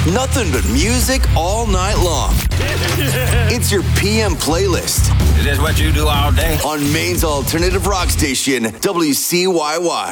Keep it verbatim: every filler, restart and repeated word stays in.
Nothing but music all night long. It's your P M playlist. Is this what you do all day? On Maine's alternative rock station, W C Y Y.